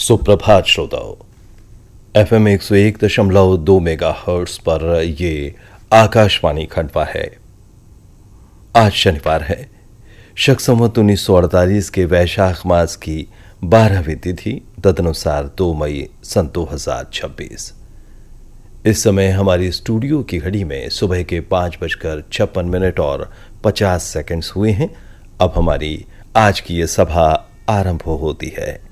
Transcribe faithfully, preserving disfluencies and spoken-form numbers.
सुप्रभात श्रोताओं। F M एक सौ एक दशमलव दो मेगा हर्ट्स पर ये आकाशवाणी खंडवा है। आज शनिवार है, शक संवत उन्नीस सौ अड़तालीस के वैशाख मास की बारहवीं तिथि, तदनुसार दो मई सन दो हजार छब्बीस। इस समय हमारी स्टूडियो की घड़ी में सुबह के पांच बजकर छप्पन मिनट और पचास सेकंड्स हुए हैं। अब हमारी आज की ये सभा आरंभ होती है।